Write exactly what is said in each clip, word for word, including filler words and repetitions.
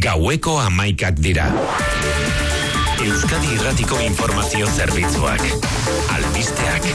Gaueko hamaikak dira. Euskadi Irratiko Informazio Zerbitzuak. Albisteak.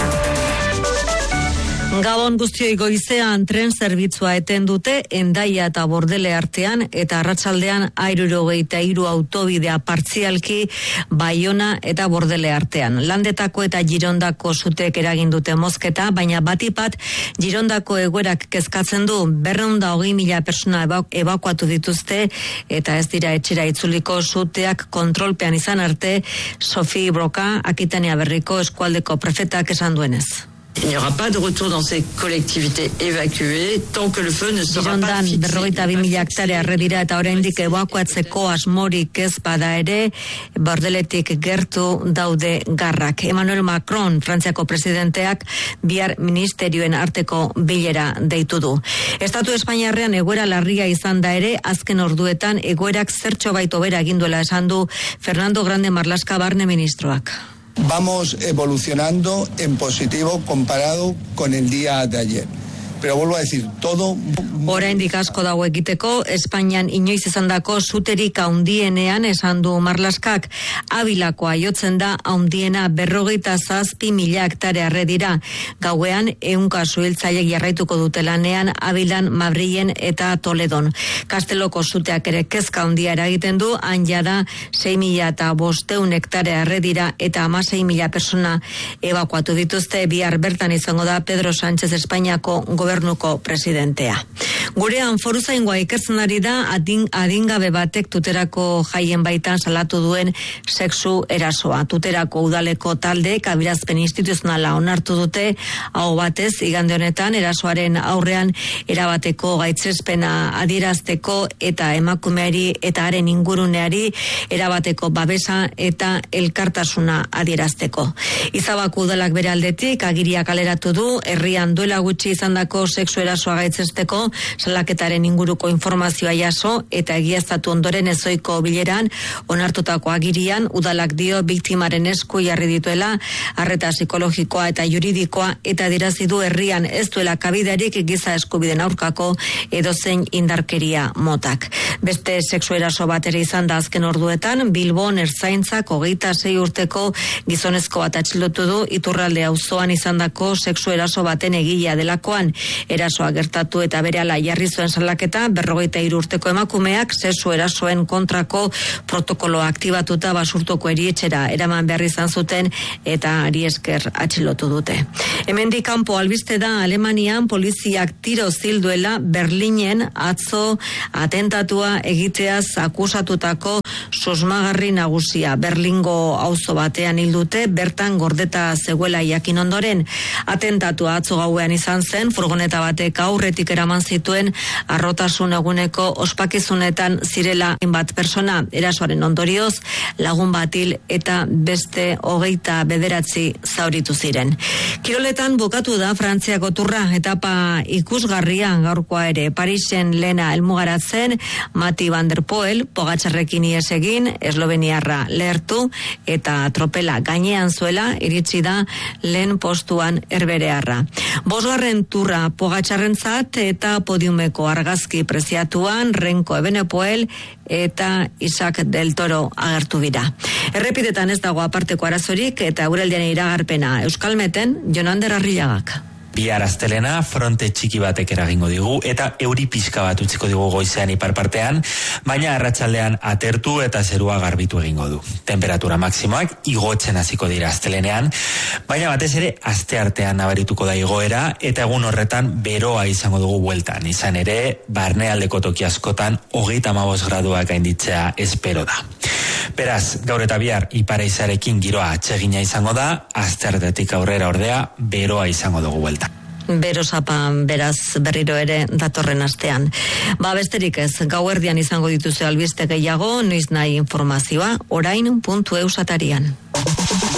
Gabon guztioi, goizean tren zerbitzua eten dute Hendaia eta Bordele artean eta arratsaldean hirurogeita hiru autobidea partzialki Baiona eta Bordele artean. Landetako eta Girondako sutek eragin dute mozketa, baina batipat Girondako egoerak kezkatzen du. berrehun eta hogei mila persona ebakuatu dituzte eta ez dira etxera itzuliko suteak kontrolpean izan arte. Sofi Broka, Akitania Berriko eskualdeko prefetak esan duenez. Il n'y aura pas de retour dans ces collectivités évacuées tant que le feu ne sera pas fixé. berrogeita bi mila hektarea erredira eta oraindik ebakuatzeko asmorik ez bada ere, Bordeletik gertu daude garrak. Emmanuel Macron, Frantziako presidenteak, bihar ministerioen arteko bilera deitu du. Estatu Espainiarrean egoera larria izan da ere, azken orduetan egoerak zertxo baito bera egin duela esan du Fernando Grande Marlaska barne ministroak. Vamos evolucionando en positivo comparado con el día de ayer. Pero vuelvo a decir, todo... Oraindik asko dago egiteko, Espainian inoiz izandako suterik haundienean esan du Marlaskak. Abilakoa jotzen da haundiena berrogeita zazpi mila hektarea erredira. Gauean ehunka suhiltzaile jarraituko dute lanean Abilan, Madrilen eta Toledon. Kasteloko suteak ere kezka handia eragiten du, han jada sei mila eta bosteun hektarea erredira eta hamasei mila persona ebakuatu dituzte. Bihar bertan izango da Pedro Sánchez Espainiako gobernuko presidentea. Gurean foruzaingoa ikertzen ari da adin, adingabe batek tuterako jaien baitan salatu duen sexu erasoa. Tuterako udaleko taldeek adierazpen instituzionala onartu dute, aho batez igande honetan erasoaren aurrean erabateko gaitzespena adierazteko eta emakumeari eta haren inguruneari erabateko babesa eta elkartasuna adierazteko. Izabako udalak bere aldetik agiria kaleratu du, herrian duela gutxi izandako sexu erasoa gaitzesteko salaketaren inguruko informazioa jaso eta egiaztatu ondoren ezoiko bileran onartutako agirian udalak dio biktimaren esku jarri dituela arreta psikologikoa eta juridikoa eta dirazi du herrian ez duela kabiderik giza eskubideen aurkako edozein indarkeria motak. Beste sexu eraso bat ere izan da azken orduetan, Bilbon ertzaintzak hogeita sei urteko gizonezko bat atxilotu du Iturralde auzoan izandako sexu eraso baten egilea delakoan. Erasoa gertatu eta berehala jarri zuen salaketa, berrogeita hiru urteko emakumeak sexu erasoen kontrako protokoloa aktibatuta basurtoko erietxera eraman behar izan zuten eta ari esker atxilotu dute. Hemendik kanpo albiste da Alemanian poliziak tiro zilduela Berlinen atzo atentatua egiteaz akusatutako susmagarri nagusia. Berlingo auzo batean hildute, bertan gordeta zegoela jakin ondoren. Atentatua atzo gauean izan zen, furgoneta batek aurretik eraman zituen arrotasun eguneko ospakizunetan zirela hainbat persona. Erasoaren ondorioz lagun batil eta beste hogeita bederatzi zauritu ziren. Kiroletan bukatu da Frantziako turra, etapa ikusgarria gaurkoa ere. Parisen lehena helmugaratzen Mati van der Poel Pogačarrekin ihes egin, esloveniarra lehertu eta tropela gainean zuela iritsi da lehen postuan herberearra. Bosgarren turra Pogačarrentzat eta podiumeko argazki preziatuan Renko Ebenepoel eta Isaac del Toro agertu dira. Errepidetan ez dago aparteko arazorik eta euraldian iragarpena Euskalmeten Jonander Arrillagak. Bihar astelena fronte txiki batek eragingo digu eta euri pixka bat utziko digu goizean iparpartean, baina arratsaldean atertu eta zerua garbitu egingo du. Temperatura maksimoak igotzen hasiko dira astelenean, baina batez ere asteartean nabarituko da igoera eta egun horretan beroa izango dugu bueltan. Izan ere, barnealdeko toki askotan hogeita hamabost graduak gainditzea espero da. Beraz, gaur eta bihar iparaizarekin giroa atsegina izango da, asteartetik aurrera ordea beroa izango dugu bueltan. Bero zapan beraz berriro ere datorren astean. Ba besterik ez, gauerdian izango dituzu albiste gehiago, noiz nahi informazioa, orain puntu eus atarian.